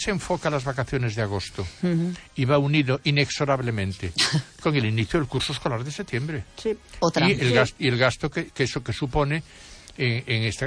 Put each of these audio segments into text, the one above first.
se enfoca las vacaciones de agosto y va unido inexorablemente con el inicio del curso escolar de septiembre. Sí. Y el gasto que eso que supone en este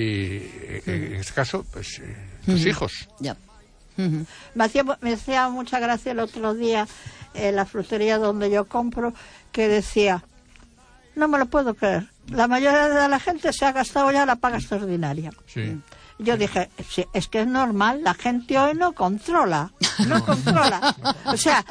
caso, pues tus hijos. Ya. Me hacía mucha gracia el otro día en la frutería donde yo compro, que decía, no me lo puedo creer, la mayoría de la gente se ha gastado ya la paga extraordinaria. Sí. Yo dije, sí, es que es normal, la gente hoy no controla. O sea,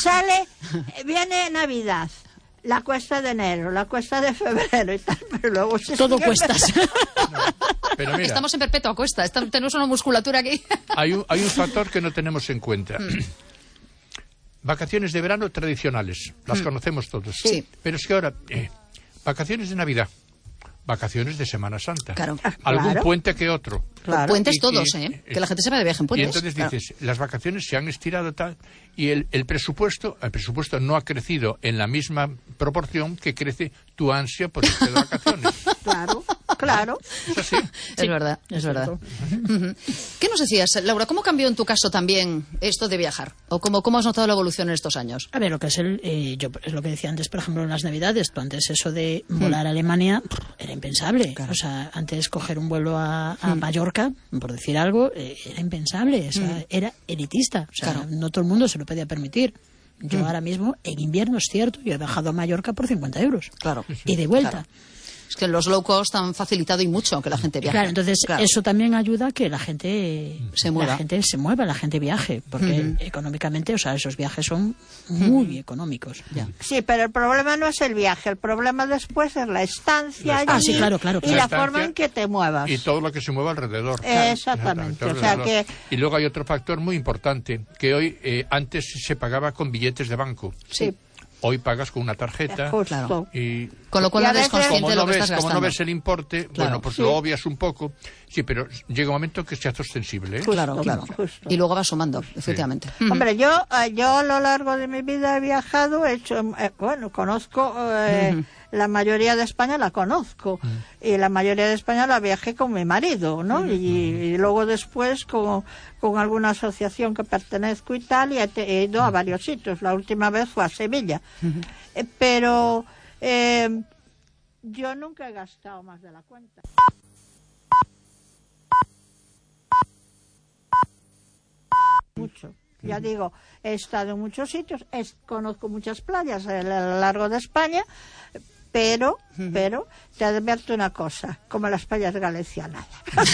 viene Navidad, la cuesta de enero, la cuesta de febrero y tal, pero luego todo cuestas. Pero mira, estamos en perpetua cuesta, tenemos una musculatura aquí. Hay un factor que no tenemos en cuenta. Vacaciones de verano tradicionales, las conocemos todos. Sí. Pero es que ahora, vacaciones de Navidad, vacaciones de Semana Santa, claro. algún puente que otro. Claro. Puentes todos, que la gente se va de viaje en puentes. Y entonces dices, las vacaciones se han estirado tal, y el presupuesto no ha crecido en la misma proporción que crece tu ansia por irte de vacaciones. Claro. ¿Es así? Es verdad. ¿Qué nos decías, Laura? ¿Cómo cambió en tu caso también esto de viajar? ¿O cómo has notado la evolución en estos años? A ver, lo que es es lo que decía antes, por ejemplo, en las Navidades. Tú antes eso de volar a Alemania era impensable. Claro. O sea, antes coger un vuelo a Mallorca, por decir algo, era impensable. O sea, era elitista. O sea, claro, no todo el mundo se lo podía permitir. Yo ahora mismo, en invierno, es cierto, yo he bajado a Mallorca por 50 euros. Claro. Y de vuelta. Claro. Es que los low cost han facilitado y mucho que la gente viaje. Claro, entonces eso también ayuda a que la gente se mueva, la gente viaje, porque económicamente, o sea, esos viajes son muy económicos. Ya. Sí, pero el problema no es el viaje, el problema después es la estancia allí, sí, claro. Y la forma en que te muevas. Y todo lo que se mueva alrededor. Exactamente. O sea que... Y luego hay otro factor muy importante, que hoy antes se pagaba con billetes de banco. Sí. Hoy pagas con una tarjeta y con lo cual no eres consciente de lo que estás gastando. Como no ves el importe, bueno, pues lo obvias un poco. Sí, pero llega un momento que se hace ostensible. Claro. Y luego vas sumando, efectivamente. Hombre, yo a lo largo de mi vida he viajado, he hecho, conozco la mayoría de España la conozco y la mayoría de España la viajé con mi marido, ¿no? Y luego después con alguna asociación que pertenezco y tal, y he ido a varios sitios. La última vez fue a Sevilla. Pero yo nunca he gastado más de la cuenta. Mucho. Ya digo, he estado en muchos sitios, conozco muchas playas a lo largo de España, pero te advierto una cosa, como las playas de Galicia, nada.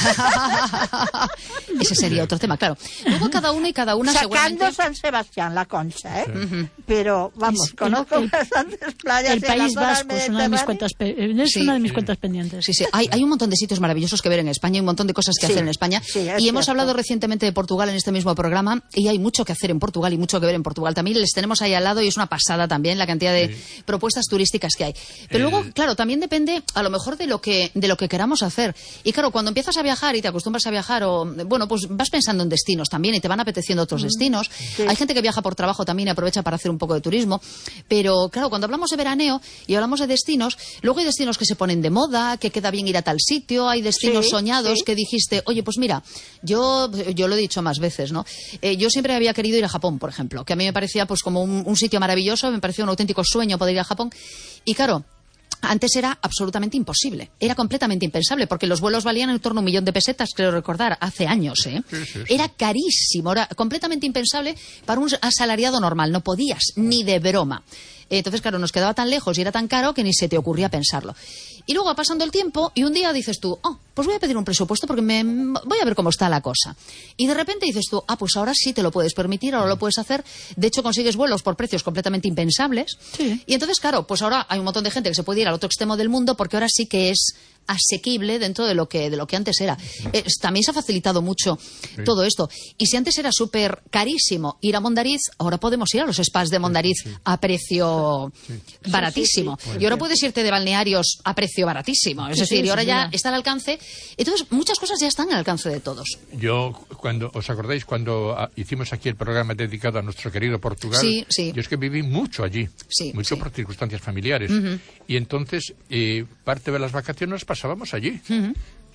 Ese sería otro tema, claro. Luego cada una sacando seguramente... San Sebastián, la Concha, pero vamos, conozco bastantes playas. El País Vasco es una de mis cuentas pendientes. Sí, hay un montón de sitios maravillosos que ver en España, hay un montón de cosas que hacer en España, y hemos hablado recientemente de Portugal en este mismo programa, y hay mucho que hacer en Portugal y mucho que ver en Portugal también. Les tenemos ahí al lado y es una pasada también la cantidad de propuestas turísticas que hay. Pero luego, claro, también depende a lo mejor de lo que queramos hacer. Y claro, cuando empiezas a viajar y te acostumbras a viajar, pues vas pensando en destinos también y te van apeteciendo otros destinos. Sí. Hay gente que viaja por trabajo también y aprovecha para hacer un poco de turismo. Pero claro, cuando hablamos de veraneo y hablamos de destinos, luego hay destinos que se ponen de moda, que queda bien ir a tal sitio, hay destinos soñados que dijiste, oye, pues mira, yo lo he dicho más veces, ¿no? Yo siempre había querido ir a Japón, por ejemplo, que a mí me parecía pues como un sitio maravilloso, me parecía un auténtico sueño poder ir a Japón. Y claro, antes era absolutamente imposible, era completamente impensable, porque los vuelos valían en torno a 1 millón de pesetas, creo recordar, hace años, Sí. Era carísimo, era completamente impensable para un asalariado normal, no podías, ni de broma. Entonces, claro, nos quedaba tan lejos y era tan caro que ni se te ocurría pensarlo. Y luego va pasando el tiempo y un día dices tú, pues voy a pedir un presupuesto porque voy a ver cómo está la cosa. Y de repente dices tú, pues ahora sí te lo puedes permitir, ahora lo puedes hacer. De hecho, consigues vuelos por precios completamente impensables. Sí. Y entonces, claro, pues ahora hay un montón de gente que se puede ir al otro extremo del mundo porque ahora sí que es asequible dentro de lo que antes era. También se ha facilitado mucho todo esto. Y si antes era súper carísimo ir a Mondariz, ahora podemos ir a los spas de Mondariz a precio baratísimo. Y ahora puedes irte de balnearios a precio baratísimo. Es decir, y ahora ya está al alcance. Entonces, muchas cosas ya están al alcance de todos. Yo, ¿os acordáis cuando hicimos aquí el programa dedicado a nuestro querido Portugal? Sí. Yo es que viví mucho allí. Mucho por circunstancias familiares. Y entonces, parte de las vacaciones pasábamos allí.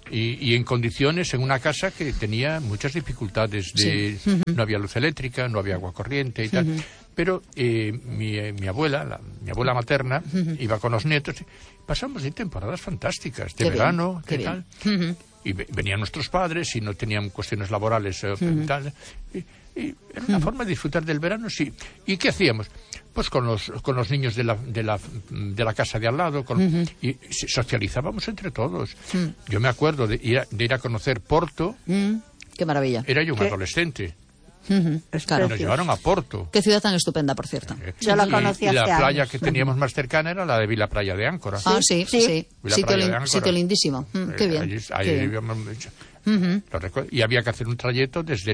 Y en condiciones, en una casa que tenía muchas dificultades. No había luz eléctrica, no había agua corriente y tal. Pero mi abuela, mi abuela materna, iba con los nietos. Pasamos temporadas fantásticas, de verano, y tal. Y venían nuestros padres y no tenían cuestiones laborales tal. Y era una forma de disfrutar del verano, sí. ¿Y qué hacíamos? Pues con los niños de la casa de al lado, y socializábamos entre todos. Yo me acuerdo de ir a conocer Porto. Qué maravilla. Era yo un adolescente. Claro. Nos llevaron a Porto. Qué ciudad tan estupenda, por cierto. Yo la conocí hace años. Y la playa años. que teníamos más cercana era la de Vila Playa de Áncora. Ah, sí. Sitio lindísimo. Qué bien. Ahí vivíamos mucho. Y había que hacer un trayecto desde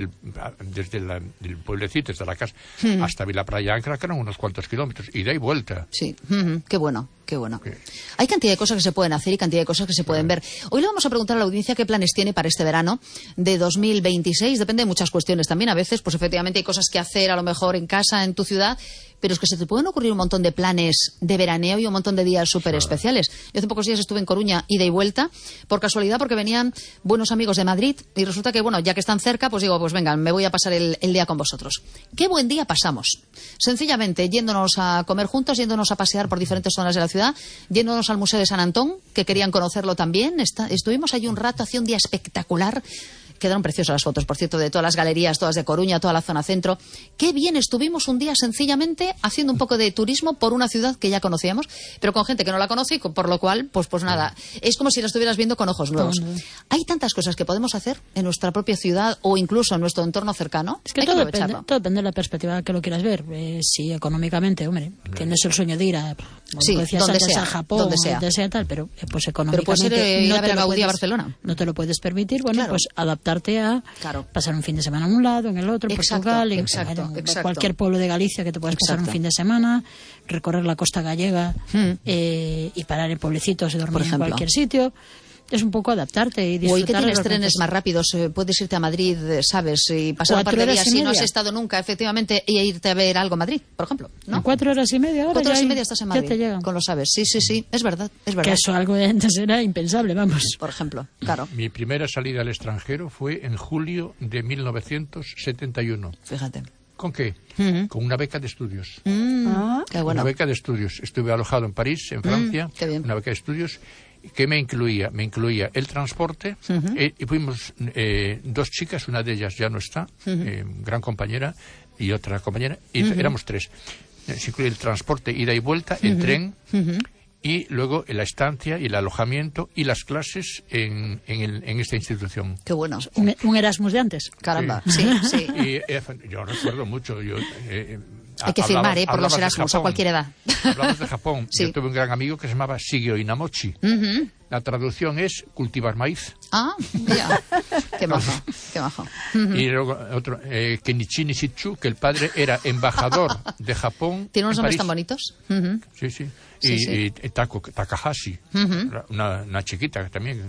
el pueblecito, desde la casa, hasta Vila Playa Áncora, que eran unos cuantos kilómetros, ida y vuelta. Sí, qué bueno. Hay cantidad de cosas que se pueden hacer y cantidad de cosas que se pueden ver. Hoy le vamos a preguntar a la audiencia qué planes tiene para este verano de 2026. Depende de muchas cuestiones también. A veces, pues efectivamente hay cosas que hacer a lo mejor en casa, en tu ciudad, pero es que se te pueden ocurrir un montón de planes de veraneo y un montón de días súper especiales. Yo hace pocos días estuve en Coruña, ida y vuelta, por casualidad, porque venían buenos amigos de Madrid y resulta que, bueno, ya que están cerca, pues digo, pues venga, me voy a pasar el día con vosotros. Qué buen día pasamos. Sencillamente, yéndonos a comer juntos, yéndonos a pasear por diferentes zonas de la ciudad, yéndonos al Museo de San Antón, que querían conocerlo también. Estuvimos allí un rato, hacía un día espectacular. Quedaron preciosas las fotos, por cierto, de todas las galerías, todas de Coruña, toda la zona centro. Qué bien estuvimos un día sencillamente haciendo un poco de turismo por una ciudad que ya conocíamos, pero con gente que no la conoce, y por lo cual, pues nada, es como si la estuvieras viendo con ojos nuevos. Hay tantas cosas que podemos hacer en nuestra propia ciudad o incluso en nuestro entorno cercano. Es que todo depende de la perspectiva que lo quieras ver. Si económicamente, hombre, tienes el sueño de ir a, donde sea, a Japón, donde sea tal, pero pues económicamente pero puede ser ir no a ver a Gaudí a Barcelona. No te lo puedes permitir, bueno, claro. Pues adaptarte a pasar un fin de semana en un lado, en el otro, Portugal, exacto. cualquier pueblo de Galicia que te puedas pasar un fin de semana, recorrer la costa gallega y parar en pueblecitos y dormir en cualquier sitio. Es un poco adaptarte y disfrutar. Hoy que tienes trenes más rápidos, puedes irte a Madrid, ¿sabes? Y pasar un par de días si no has estado nunca, efectivamente, y irte a ver algo a Madrid, por ejemplo, ¿no? 4 horas y media ahora. 4 horas y media estás en Madrid. Ya te llegan. Con lo sabes. Sí, es verdad. Que eso algo de antes era impensable, vamos. Por ejemplo, claro. Mi primera salida al extranjero fue en julio de 1971. Fíjate. ¿Con qué? Con una beca de estudios. Qué bueno. Una beca de estudios. Estuve alojado en París, en Francia. Qué bien. Una beca de estudios que me incluía el transporte. Y fuimos 2 chicas, una de ellas ya no está, gran compañera, y otra compañera, y éramos 3. Se incluye el transporte, ida y vuelta, el tren, y luego la estancia y el alojamiento y las clases en esta institución. Qué bueno. Un Erasmus de antes. Caramba, sí. Y yo recuerdo mucho. Hay que firmar, por los Erasmus a cualquier edad. Hablamos de Japón. Sí. Yo tuve un gran amigo que se llamaba Shigeo Inamochi. La traducción es cultivar maíz. Ah, ya. Qué majo. Y luego otro, Kenichi Nishitsu, que el padre era embajador de Japón. ¿Tiene unos nombres tan bonitos? Sí. Y Takahashi, una chiquita también.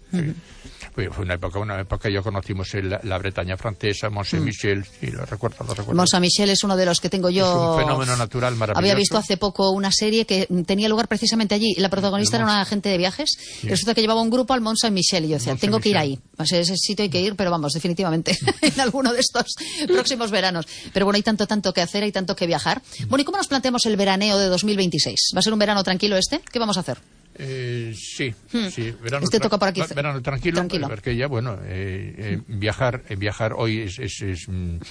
Fue una época yo conocimos la Bretaña francesa, Mont Saint-Michel, y lo recuerdo. Mont Saint-Michel es uno de los que tengo yo. Es un fenómeno natural maravilloso. Había visto hace poco una serie que tenía lugar precisamente allí. La protagonista era una agente de viajes. Y resulta que llevaba un grupo al Mont Saint-Michel. Y yo decía, tengo que ir ahí. A ese sitio hay que ir, pero vamos, definitivamente, en alguno de estos próximos veranos. Pero bueno, hay tanto que hacer, hay tanto que viajar. Bueno, ¿y cómo nos planteamos el veraneo de 2026? ¿Va a ser un verano tranquilo este? ¿Qué vamos a hacer? Sí. Verano, este toca por aquí. Verano tranquilo. Porque ya, bueno, viajar hoy es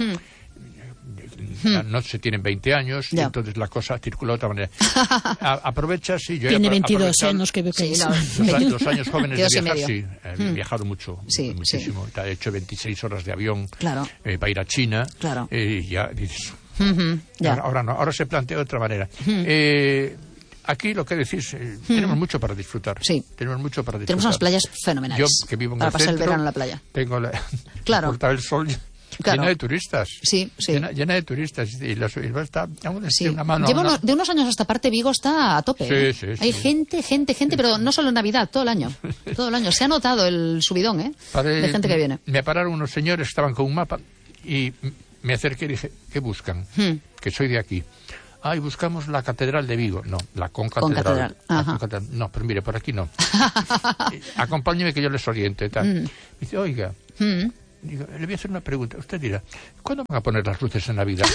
no se tienen 20 años, y entonces la cosa circula de otra manera. Aprovechas, sí. Yo tiene 22 años que veo que los años jóvenes de viajar, sí. He viajado muchísimo. He hecho 26 horas de avión para ir a China. Claro. Y ya dices, ahora no, ahora se plantea de otra manera. Aquí lo que decís, tenemos mucho para disfrutar. Sí. Tenemos mucho para disfrutar. Tenemos unas playas fenomenales. Yo, que vivo en para el pasar centro, el verano en la playa. Tengo la Puerta del Sol llena de turistas. Sí. Llena de turistas. Y está una mano. De unos años a esta parte Vigo está a tope. Sí. Hay gente, pero no solo en Navidad, todo el año. Todo el año. Se ha notado el subidón, de gente que viene. Me pararon unos señores que estaban con un mapa y me acerqué y dije, ¿qué buscan? Que soy de aquí. Ay, buscamos la Catedral de Vigo. No, la Concatedral. No, pero mire, por aquí no. Acompáñeme que yo les oriente. Tal. Dice, oiga, digo, le voy a hacer una pregunta. Usted dirá, ¿cuándo van a poner las luces en Navidad?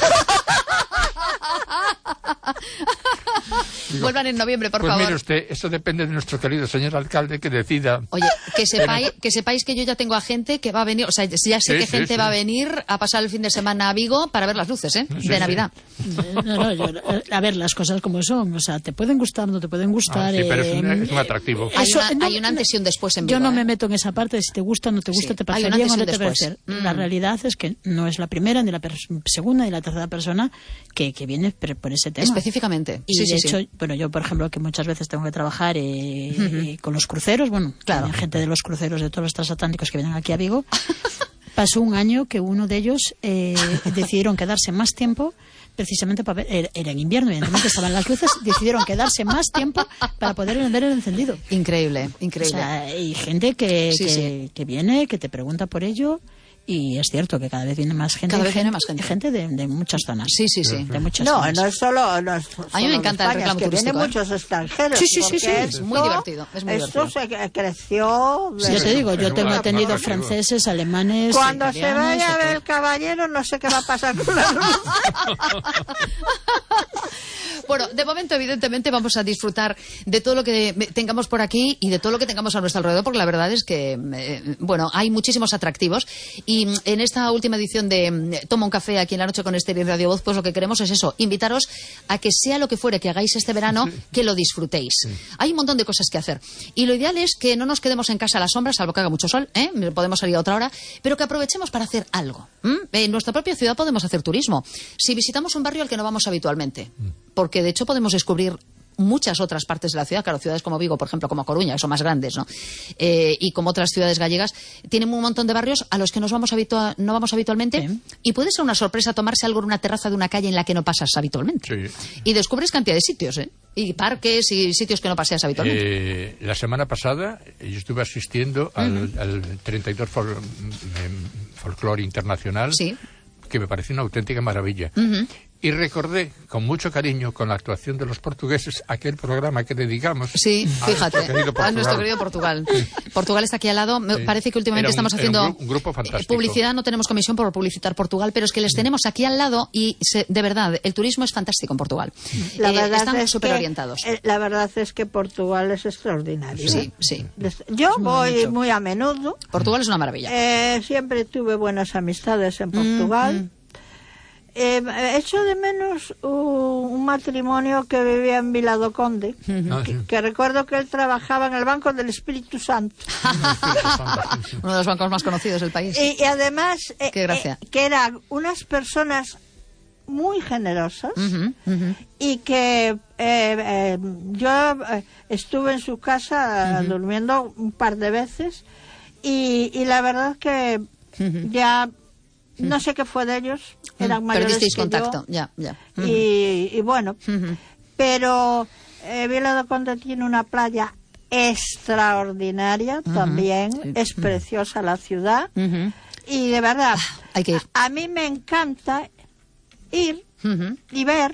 Digo, vuelvan en noviembre, por favor. Pues mire usted, eso depende de nuestro querido señor alcalde que decida. Oye, que sepáis que yo ya tengo a gente que va a venir, o sea, ya sé que gente va a venir a pasar el fin de semana a Vigo para ver las luces, de Navidad. A ver, las cosas como son, o sea, te pueden gustar, no te pueden gustar. Sí, pero es un atractivo. Hay un antes y un después en Vigo. Yo no me meto en esa parte de si te gusta, no te gusta, te parece bien o no te parece. La realidad es que no es la primera, ni la segunda, ni la tercera persona que viene por ese tema. Específicamente. Y de hecho, bueno, yo, por ejemplo, que muchas veces tengo que trabajar con los cruceros, bueno, claro, hay gente de los cruceros de todos los transatlánticos que vienen aquí a Vigo. Pasó un año que uno de ellos decidieron quedarse más tiempo, precisamente para ver, era en invierno, evidentemente estaban las luces, decidieron quedarse más tiempo para poder ver el encendido. Increíble. O sea, hay gente que viene, que te pregunta por ello. Y es cierto que cada vez viene más gente. Cada vez viene más gente. Gente de muchas zonas. Sí. De muchas no, zonas. No es solo a mí me encanta España, el reclamo es que turístico. Vienen muchos extranjeros. Sí. Es muy divertido. Esto se creció. Sí, yo te digo, yo tengo atendido franceses, alemanes. Cuando se vaya a ver el caballero, no sé qué va a pasar con la luz. Bueno, de momento, evidentemente, vamos a disfrutar de todo lo que tengamos por aquí y de todo lo que tengamos a nuestro alrededor, porque la verdad es que, hay muchísimos atractivos. Y en esta última edición de Toma un café aquí en La Noche con Esther y Radio Voz, pues lo que queremos es eso, invitaros a que sea lo que fuere que hagáis este verano, que lo disfrutéis. Hay un montón de cosas que hacer. Y lo ideal es que no nos quedemos en casa a la sombra, salvo que haga mucho sol, podemos salir a otra hora, pero que aprovechemos para hacer algo. En nuestra propia ciudad podemos hacer turismo. Si visitamos un barrio al que no vamos habitualmente, porque de hecho podemos descubrir muchas otras partes de la ciudad, claro, ciudades como Vigo, por ejemplo, como Coruña, que son más grandes, ¿no? Y como otras ciudades gallegas, tienen un montón de barrios a los que no vamos habitualmente, y puede ser una sorpresa tomarse algo en una terraza de una calle en la que no pasas habitualmente. Sí. Y descubres cantidad de sitios, y parques y sitios que no paseas habitualmente. La semana pasada yo estuve asistiendo al 32 Folklore Internacional, que me pareció una auténtica maravilla. Y recordé con mucho cariño, con la actuación de los portugueses, aquel programa que dedicamos a nuestro querido Portugal. Portugal está aquí al lado. Me parece que últimamente estamos haciendo un grupo fantástico. Publicidad. No tenemos comisión por publicitar Portugal, pero es que les tenemos aquí al lado y de verdad, el turismo es fantástico en Portugal. Están súper orientados. La verdad es que Portugal es extraordinario. Sí. Yo voy muy a menudo. Portugal es una maravilla. Siempre tuve buenas amistades en Portugal. Echo de menos un matrimonio que vivía en Vila do Conde, que recuerdo que él trabajaba en el Banco del Espíritu Santo. Uno de los bancos más conocidos del país. Y además, qué gracia. Que eran unas personas muy generosas y que yo estuve en su casa durmiendo un par de veces y la verdad que ya no sé qué fue de ellos, eran mayores perdisteis que contacto, yo. ya. Y bueno, pero Vila do Conde tiene una playa extraordinaria también, es preciosa la ciudad y de verdad hay que ir. A mí me encanta ir y ver.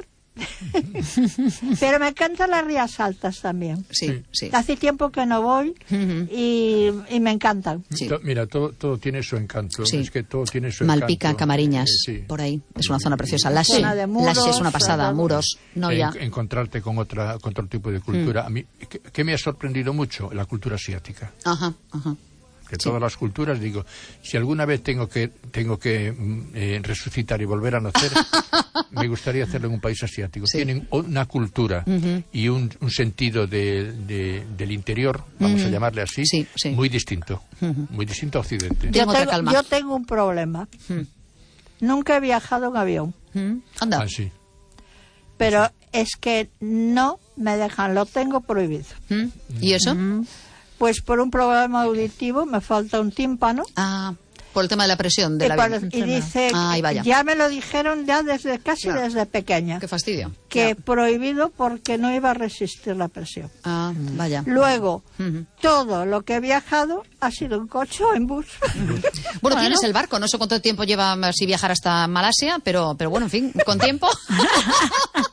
Pero me encantan las Rías Altas también. Sí. Hace tiempo que no voy y me encantan. Mira, todo tiene su encanto. Es que todo tiene su Malpica, encanto. Camariñas, por ahí. Es una zona preciosa. Lashe es una pasada. Muros, encontrarte con otro tipo de cultura. A mí, ¿qué me ha sorprendido mucho? La cultura asiática. Que todas las culturas, digo, si alguna vez tengo que resucitar y volver a nacer, me gustaría hacerlo en un país asiático. Tienen una cultura y un sentido del interior, vamos a llamarle así, muy distinto a Occidente. Yo tengo un problema. Nunca he viajado en avión. Anda. Sí. Pero es que no me dejan, lo tengo prohibido. ¿Y eso? Pues por un problema auditivo me falta un tímpano. Por el tema de la presión del avión. Y dice, ya me lo dijeron ya desde pequeña. Qué fastidio. Que prohibido porque no iba a resistir la presión. Vaya. Luego, todo lo que he viajado ha sido en coche o en bus. Bueno, tienes el barco, no sé cuánto tiempo lleva si viajar hasta Malasia, pero bueno, en fin, con tiempo.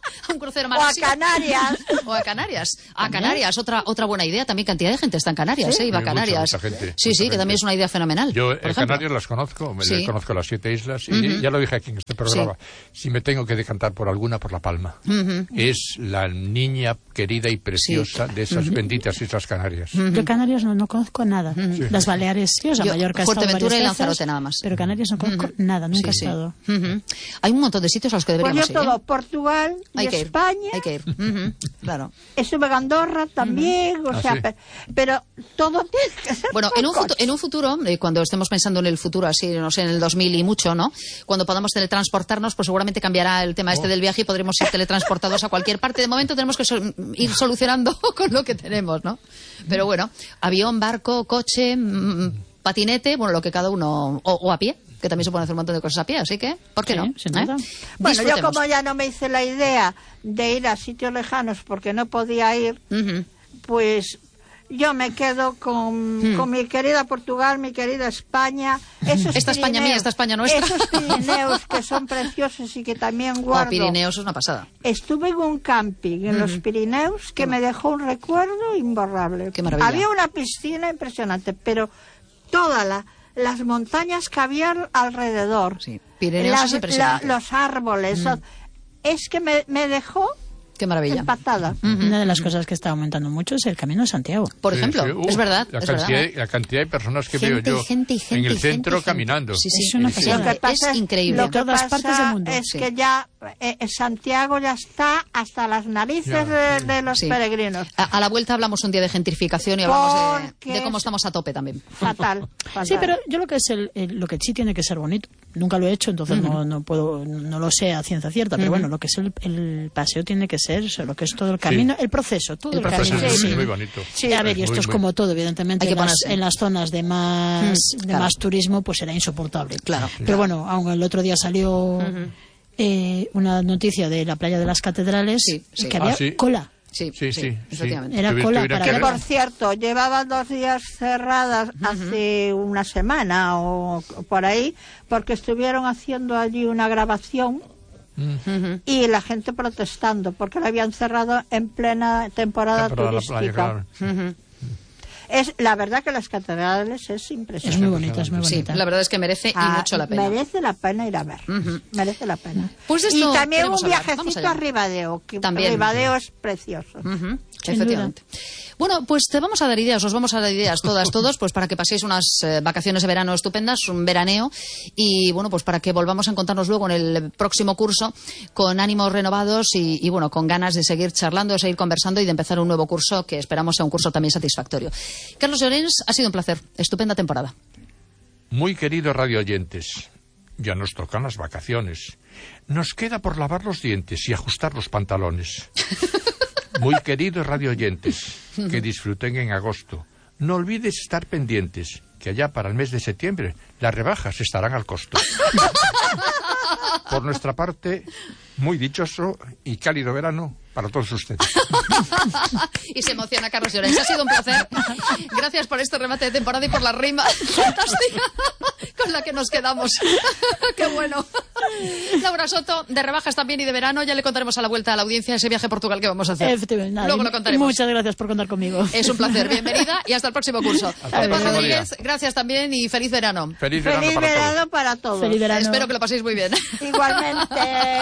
crucero O maravilloso. a Canarias. O a Canarias. A Canarias, otra buena idea. También cantidad de gente está en Canarias, iba a Canarias. Mucha gente, sí, mucha que gente. también es una idea fenomenal. Yo por en ejemplo. Canarias las conozco, Sí. conozco las 7 islas, y ya lo dije aquí en este programa. Si me tengo que decantar por alguna, por La Palma. Es la niña querida y preciosa de esas benditas Islas Canarias. Yo Canarias no conozco nada. Las Baleares, sí, o sea, Yo, Mallorca he estado Fuerteventura y varias veces, Lanzarote nada más. Pero Canarias no conozco nada, nunca he estado. Hay un montón de sitios a los que Pues deberíamos yo todo, ir. Portugal y Hay que ir. España. Hay que ir. Claro. Estuve en Andorra también, o sea, sí. pero todo tiene que ser Bueno, en un futuro, cuando estemos pensando en el futuro, así, no sé, en el 2000 y mucho, ¿no? Cuando podamos teletransportarnos, pues seguramente cambiará el tema del viaje y podremos ir teletransportados a cualquier parte. De momento tenemos que ir solucionando con lo que tenemos, ¿no? Pero bueno, avión, barco, coche, patinete, bueno, lo que cada uno... O a pie, que también se pueden hacer un montón de cosas a pie, así que, ¿por qué Sí, no? sin duda. Bueno, yo Disfrutemos. como ya no me hice la idea de ir a sitios lejanos porque no podía ir, pues yo me quedo con mi querida Portugal, mi querida España. Esos Esta España Pirineos, mía, esta España nuestra. Esos Pirineos que son preciosos y que también O guardo. Pirineos es una pasada. Estuve en un camping en los Pirineos que me dejó un recuerdo imborrable. Qué maravilla. Había una piscina impresionante, pero todas las montañas que había alrededor, Sí, Pirineos es impresionante. los árboles, es que me dejó Qué maravilla. empatada. Una de las cosas que está aumentando mucho es el Camino de Santiago. Por Sí, ejemplo, sí. es verdad. La es cantidad, verdad. la cantidad de personas que Gente, veo yo gente, en el gente, centro gente. caminando. Sí, sí, Es una sí, pasada. Lo que pasa es increíble. Lo que De todas pasa partes del mundo. es Sí. que ya Santiago ya está hasta las narices de los Sí. peregrinos. A la vuelta hablamos un día de gentrificación y hablamos Porque de cómo estamos a tope también. Fatal, fatal. Sí, pero yo lo que es lo que sí tiene que ser bonito. Nunca lo he hecho, entonces no lo sé a ciencia cierta, pero bueno, lo que es el paseo tiene que ser eso, lo que es todo el camino, el proceso, todo el, proceso, camino. Es sí. muy bonito. Sí. A ver, y esto es como todo, evidentemente, Hay que en ponerse. en las zonas de más claro. más turismo, pues será insoportable. Claro. Pero bueno, aunque el otro día salió una noticia de la playa de las Catedrales, Sí, sí. que había Ah, sí. cola. Sí, Sí, sí. efectivamente. Era cola Tuviera para que Que ver. por cierto, llevaban 2 días cerradas hace una semana o por ahí, porque estuvieron haciendo allí una grabación y la gente protestando, porque la habían cerrado en plena temporada Para la turística. playa, claro. Es la verdad que las catedrales es Es impresionante. muy bonita, es muy Sí, bonita. la verdad es que merece y mucho la pena. Merece la pena ir a ver. Merece la pena. Pues de esto y también queremos un hablar. Vamos viajecito allá. a Ribadeo, que También. Ribadeo es precioso. Efectivamente. Bueno, pues te vamos a dar ideas, os vamos a dar ideas todos, pues para que paséis unas vacaciones de verano estupendas, un veraneo, y bueno, pues para que volvamos a encontrarnos luego en el próximo curso con ánimos renovados y bueno, con ganas de seguir charlando, de seguir conversando y de empezar un nuevo curso que esperamos sea un curso también satisfactorio. Carlos Llorens, ha sido un placer, estupenda temporada. Muy queridos radio oyentes, ya nos tocan las vacaciones. Nos queda por lavar los dientes y ajustar los pantalones. Muy queridos radio oyentes, que disfruten en agosto. No olvides estar pendientes, que allá para el mes de septiembre las rebajas estarán al costo. Por nuestra parte, muy dichoso y cálido verano para todos ustedes. Y se emociona Carlos Llorens. Ha sido un placer. Gracias por este remate de temporada y por la rima fantástica con la que nos quedamos. Qué bueno. Laura Soto, de rebajas también y de verano. Ya le contaremos a la vuelta a la audiencia ese viaje a Portugal que vamos a hacer. Efectivamente, nada, Luego lo contaremos. Muchas gracias por contar conmigo. Es un placer. Bienvenida y hasta el próximo curso. Hasta el Pepa próximo Rodríguez, día. gracias también y feliz verano. Feliz verano Feliz para todos. verano para todos. Feliz verano. Espero que lo paséis muy bien. Igualmente.